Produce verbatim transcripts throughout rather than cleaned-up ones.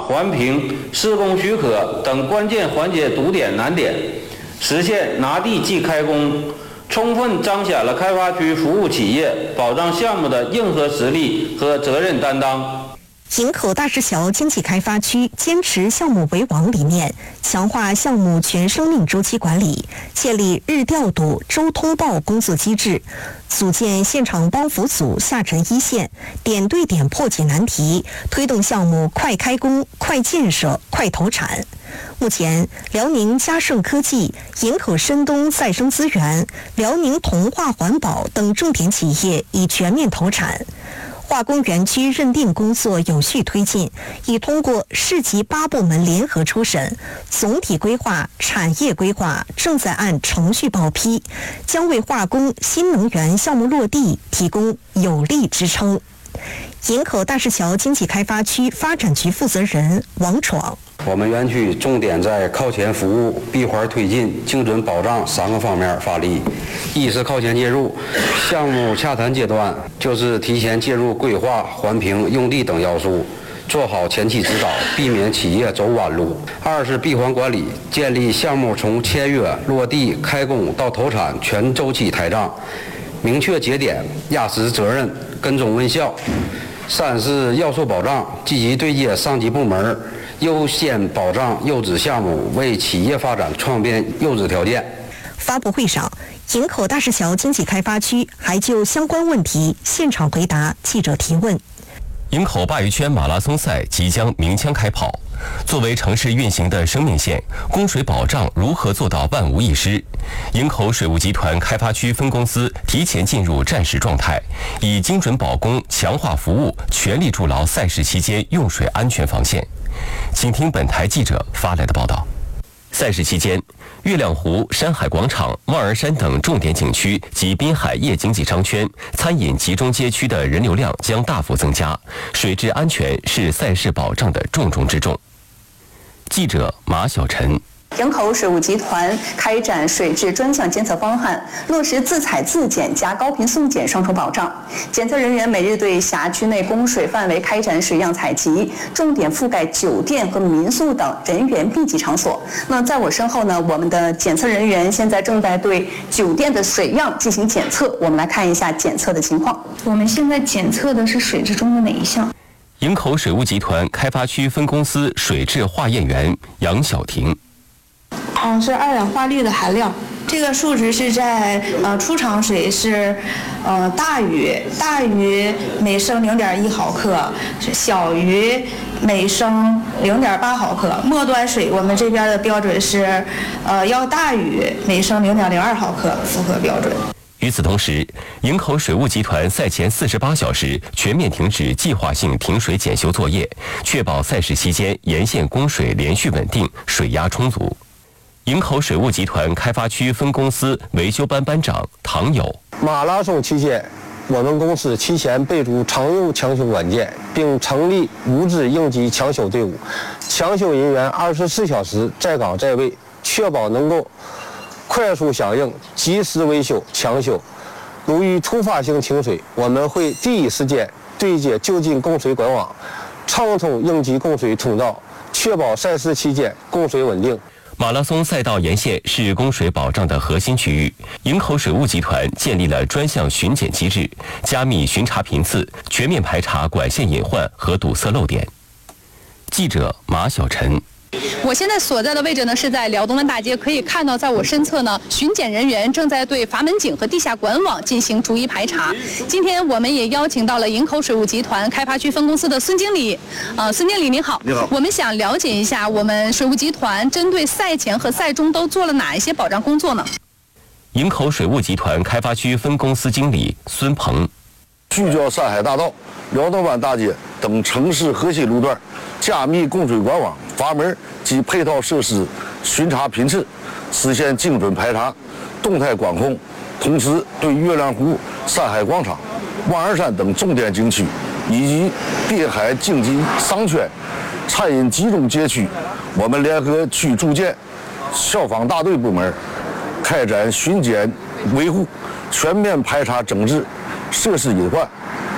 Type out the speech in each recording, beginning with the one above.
环评、施工许可等关键环节堵点难点，实现拿地即开工，充分彰显了开发区服务企业保障项目的硬核实力和责任担当。 营口大石桥经济开发区坚持项目为王理念，强化项目全生命周期管理，建立日调度、周通报工作机制，组建现场帮扶组下沉一线，点对点破解难题，推动项目快开工、快建设、快投产。目前，辽宁嘉盛科技、营口深东再生资源、辽宁同化环保等重点企业已全面投产。化工园区认定工作有序推进，已通过市级八部门联合初审，总体规划、产业规划正在按程序报批，将为化工新能源项目落地提供有力支撑。营口大石桥经济开发区发展局负责人王闯。 我们园区重点在靠前服务、闭环推进、精准保障三个方面发力。一是靠前介入，项目洽谈阶段就是提前介入规划、环评、用地等要素，做好前期指导，避免企业走弯路。二是闭环管理，建立项目从签约、落地、开工到投产全周期台账，明确节点、压实责任、跟踪问效。三是要素保障，积极对接上级部门，优先保障优质项目，为企业发展创建优质条件。 发布会上，营口大石桥经济开发区还就相关问题现场回答记者提问。 营口鲅鱼圈马拉松赛即将鸣枪开跑，作为城市运行的生命线，供水保障如何做到万无一失？营口水务集团开发区分公司提前进入战时状态，以精准保供、强化服务，全力筑牢赛事期间用水安全防线。请听本台记者发来的报道。赛事期间，月亮湖、山海广场、望儿山等重点景区及滨海夜经济商圈、餐饮集中街区的人流量将大幅增加，水质安全是赛事保障的重中之重。记者马晓晨。 营口水务集团开展水质专项监测方案，落实自采自检加高频送检双重保障。检测人员每日对辖区内供水范围开展水样采集，重点覆盖酒店和民宿等人员密集场所。那在我身后呢，我们的检测人员现在正在对酒店的水样进行检测。我们来看一下检测的情况。我们现在检测的是水质中的哪一项？ 营口水务集团开发区分公司水质化验员杨晓婷。 嗯，是二氧化氯的含量，这个数值是在呃出厂水是呃大于大于每升零点一毫克，小于每升零点八毫克。末端水我们这边的标准是呃要大于每升零点零二毫克，符合标准。 与此同时，营口水务集团赛前四十八小时全面停止计划性停水检修作业，确保赛事期间沿线供水连续稳定，水压充足。营口水务集团开发区分公司维修班班长唐友。 马拉松期间，我们公司提前备注常用抢修软件，并成立无资应急抢修队伍，抢修人员二十四小时在岗在位，确保能够快速响应，及时维修抢修。如遇突发性停水，我们会第一时间对接就近供水管网，畅通应急供水通道，确保赛事期间供水稳定。 马拉松赛道沿线是供水保障的核心区域，营口水务集团建立了专项巡检机制，加密巡查频次，全面排查管线隐患和堵塞漏点。记者马晓晨。 我现在所在的位置呢是在辽东湾大街，可以看到在我身侧呢，巡检人员正在对阀门井和地下管网进行逐一排查。今天我们也邀请到了营口水务集团开发区分公司的孙经理，呃，孙经理您好。 你好。 我们想了解一下，我们水务集团针对赛前和赛中都做了哪一些保障工作呢？ 营口水务集团开发区分公司经理孙鹏。 聚焦山海大道、辽东湾大街等城市核心路段，加密供水管网、阀门及配套设施巡查频次，实现精准排查、动态管控。同时，对月亮湖、山海广场、望儿山等重点景区以及滨海经济商圈、餐饮集中街区，我们联合区住建、消防大队部门开展巡检维护，全面排查整治设施隐患，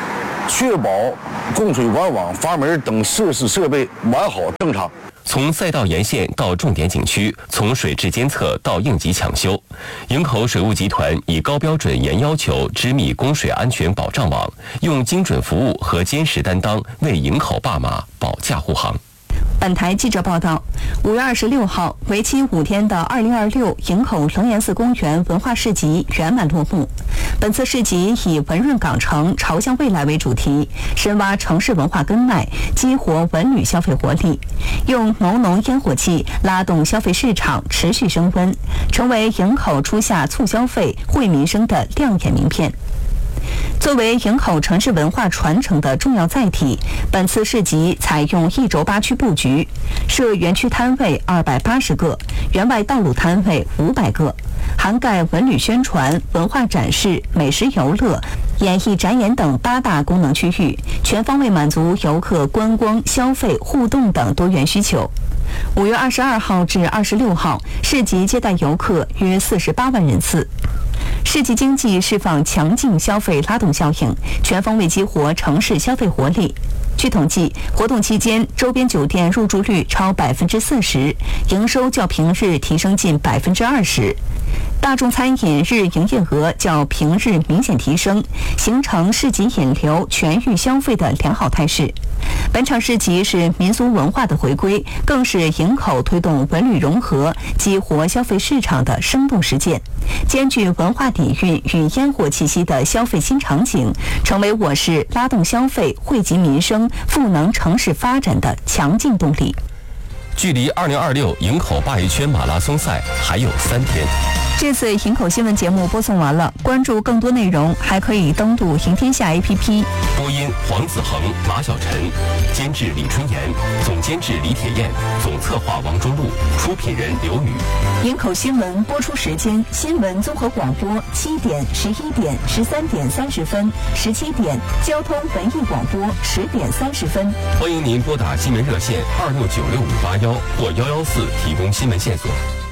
确保供水管网、阀门等设施设备完好正常。 从赛道沿线到重点景区，从水质监测到应急抢修，营口水务集团以高标准、严要求织密供水安全保障网，用精准服务和坚实担当为营口坝马保驾护航。 本台记者报道，五月二十六号，为期五天的二零二六营口龙岩寺公园文化市集圆满落幕。本次市集以文润港城朝向未来为主题，深挖城市文化根脉，激活文旅消费活力，用浓浓烟火气拉动消费市场持续升温，成为营口初夏促消费、惠民生的亮眼名片。作为营口城市文化传承的重要载体，本次市集采用一轴八区布局，设园区摊位二百八十个，园外道路摊位五百个，涵盖文旅宣传、文化展示、美食游乐、演艺展演等八大功能区域，全方位满足游客观光、消费、互动等多元需求。五月二十二号至二十六号，市集接待游客约四十八万人次。市集经济释放强劲消费拉动效应，全方位激活城市消费活力。据统计，活动期间周边酒店入住率超百分之四十，营收较平日提升近百分之二十。大众餐饮日营业额较平日明显提升，形成市集引流、全域消费的良好态势。本场市集是民俗文化的回归，更是营口推动文旅融合、激活消费市场的生动实践，兼具文化底蕴与烟火气息的消费新场景，成为我市拉动消费、惠及民生、赋能城市发展的强劲动力。 距离二零二六营口鲅鱼圈马拉松赛还有三天。 这次营口新闻节目播送完了，关注更多内容还可以登录赢天下 A P P。 播音黄子恒、马晓晨，监制李春妍，总监制李铁燕，总策划王中路，出品人刘宇。 营口新闻播出时间：新闻综合广播七点、十一点、十三点三十分、十七点；交通文艺广播十点三十分。 欢迎您拨打新闻热线二六九六五八幺或幺幺四提供新闻线索。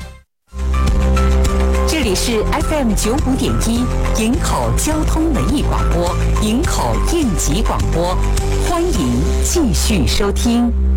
这里是 F M 九五点一营口交通文艺广播，营口应急广播，欢迎继续收听。